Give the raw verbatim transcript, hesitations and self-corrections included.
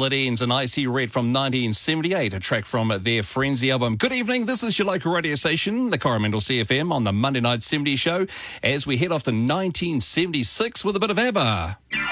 Split Ends and Icy Red from nineteen seventy-eight, a track from their Frenzy album. Good evening, this is your local radio station, the Coromandel C F M, on the Monday Night seventies show, as we head off to nineteen seventy-six with a bit of ABBA.